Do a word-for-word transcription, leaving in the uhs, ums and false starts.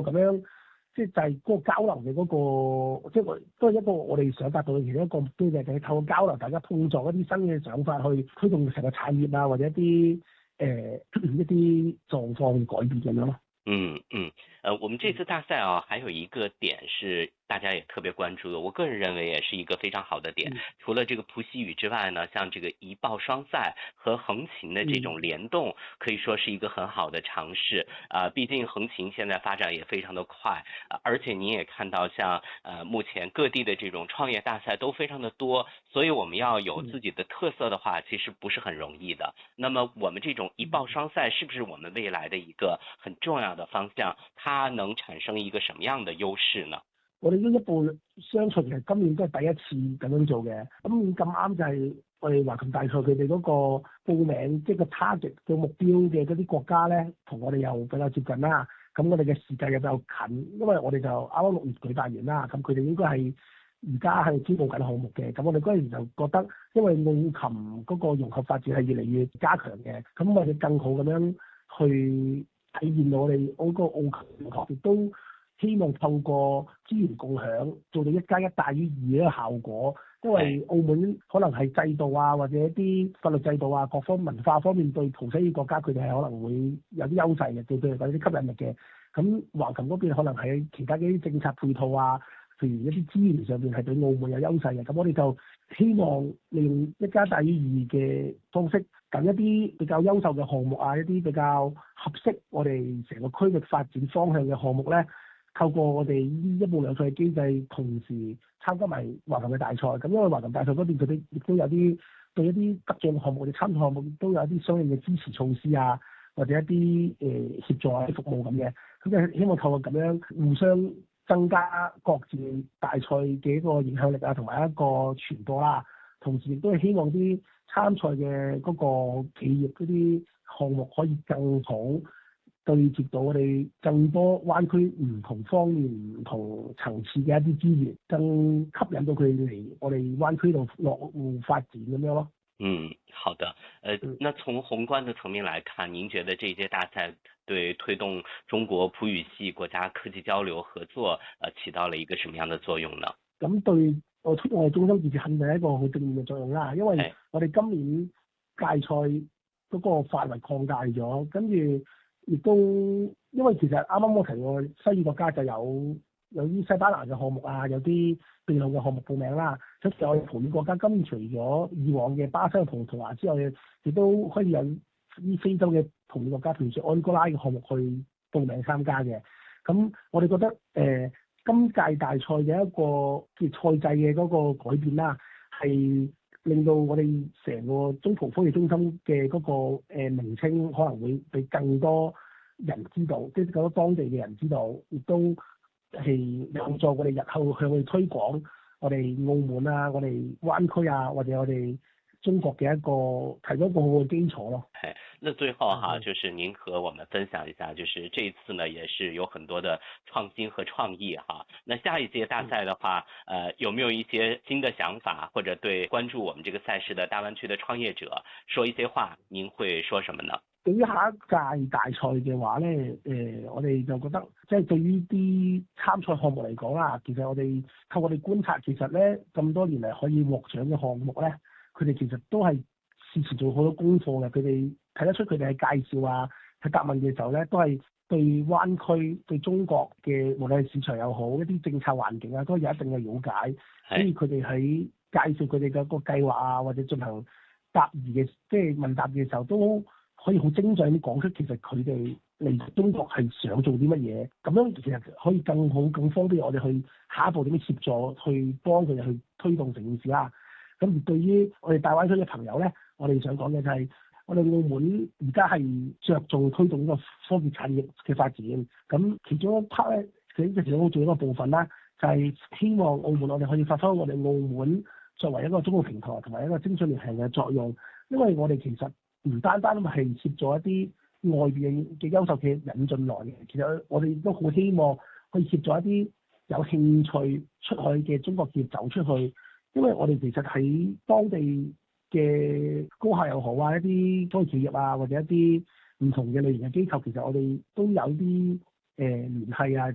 咁樣，即係就係嗰個交流嘅嗰、嗰個，即係我都係一個我哋想達到嘅其中一個目標嘅，就係透過交流，大家碰撞一啲新嘅想法，去推動成個產業啊，或者一啲誒、呃、一啲狀況改變咁樣咯。 嗯嗯，呃，我們這次大賽啊，還有一個點是大家也特別關注的，我個人認為也是一個非常好的點。 嗯、 除了這個普喜語之外呢，像這個一報雙賽和橫琴的這種聯動，可以說是一個很好的嘗試。啊、呃，畢竟橫琴現在發展也非常的快，呃、而且你也看到像呃目前各地的這種創業大賽都非常的多，所以我們要有自己的特色的話，其實不是很容易的。那麼我們這種一報雙賽是不是我們未來的一個很重要的方向，它能產生一個什麼樣的優勢呢？ 我哋呢一報雙賽其實今年都係第一次咁樣做嘅，咁咁啱就係我哋橫琴大賽佢哋嗰個報名即係個 target 嘅目標嘅嗰啲國家咧，同我哋又比較接近啦。咁我哋嘅時間又比較近，因為我哋就啱啱六月舉辦完啦，咁佢哋應該係而家係招募緊項目嘅。咁我哋嗰陣就覺得，因為澳琴嗰個融合發展係越嚟越加強嘅，咁我哋更好咁樣去體現到我哋嗰個澳琴學，亦都希望透過資源共享，做到一加一大於二嘅效果。因為澳門可能係制度啊，或者一啲法律制度啊，各方文化方面對葡西爾國家佢哋係可能會有啲優勢嘅，對佢哋有啲吸引力嘅。咁橫琴嗰邊可能喺其他嘅啲政策配套啊，譬如一啲資源上面係對澳門有優勢嘅。咁我哋就希望利用一加大於二嘅方式，揀一啲比較優秀嘅項目啊，一啲比較合適我哋成個區域發展方向嘅項目咧，透過我哋呢一報兩賽嘅機制，同時參加埋橫琴嘅大賽。咁因為橫琴大賽嗰邊佢哋亦都有啲對一啲得獎項目嘅參賽項目都有一啲相應嘅支持措施啊，或者一啲誒、呃、協助啊啲服務咁嘅。咁就希望透過咁樣互相增加各自大賽嘅一個影響力啊，同埋一個傳播啦。同時亦都係希望啲參賽嘅嗰個企業嗰啲項目可以更好對接到我哋更多灣區唔同方面、唔同層次嘅一啲資源，更吸引到佢哋嚟我哋灣區度落戶發展咁樣咯。 嗯，好的。呃，那從宏觀的層面來看，您覺得這屆大賽對推動中國葡語系國家科技交流合作，呃，起到了一個什麼樣的作用呢？ 咁對我推動我哋中心自治肯定係一個好正面嘅作用啦，因為我哋今年屆賽嗰個範圍擴大咗，跟住亦都因為其實啱啱我提過西爾國家就有有啲西班牙嘅項目啊，有啲秘魯嘅項目報名啦。咁其實我哋葡語國家今年除咗以往嘅巴西同葡萄牙之外，亦都開始有啲非洲嘅葡語國家，譬如說安哥拉嘅項目去報名參加嘅。咁我哋覺得誒、呃、今屆大賽嘅一個嘅賽制嘅嗰個改變啦，係令到我哋成個中葡科技中心嘅嗰個誒名稱可能會俾更多人知道，即係更多當地嘅人知道，亦都係有助我哋日後向佢推廣我哋澳門啊、我哋灣區啊，或者我哋中國嘅一個提供一個好嘅基礎咯。 係，那最後哈，就是您和我們分享一下，就是這次呢，也是有很多的創新和創意哈。那下一屆大賽的話，呃，有沒有一些新的想法，或者對關注我們這個賽事的大灣區的創業者說一些話，您會說什麼呢？ 對於下一屆大賽嘅話咧，誒、呃，我哋就覺得，即係對於啲參賽項目嚟講啦，其實我哋透過我哋觀察，其實咧咁多年嚟可以獲獎嘅項目咧，佢哋其實都係事前做好多功課嘅。佢哋睇得出佢哋喺介紹啊、喺答問嘅時候咧，都係對灣區、對中國嘅無論係市場又好，一啲政策環境啊，都有一定嘅了解。所以佢哋喺介紹佢哋嘅個計劃啊，或者進行答疑嘅即係問答嘅時候，都可以好精準咁講出其實佢哋嚟中國係想做啲乜嘢，咁樣其實可以更好、更方便我哋去下一步點樣協助，去幫佢哋去推動成件事啦。咁而對於我哋大灣區嘅朋友咧，我哋想講嘅就係、是，我哋澳門而家係着重推動呢個科技產業嘅發展。咁其中一 part 咧，其實其實好重要一個部分啦，就係、是、希望澳門我哋可以發揮我哋澳門作為一個中國平台同埋一個精準聯繫嘅作用，因為我哋其實唔單單係協助一啲外邊嘅優秀嘅引進來嘅，其實我哋都好希望可以協助一啲有興趣出去嘅中國企業走出去，因為我哋其實喺當地嘅高校又好啊，一啲科技企業啊，或者一啲唔同嘅類型嘅機構，其實我哋都有啲誒聯繫啊。